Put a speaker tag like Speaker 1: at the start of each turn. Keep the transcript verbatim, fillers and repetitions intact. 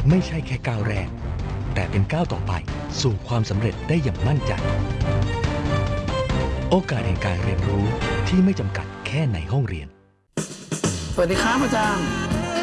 Speaker 1: ไม่ใช่แค่ก้าวแรกแต่เป็นก้าวต่อไปสู่ความสำเร็จได้อย่างมั่นใจโอกาสแห่งการเรียนรู้ที่ไม่จำกัดแค่ในห้องเรียน
Speaker 2: สวัสดีครับอาจารย์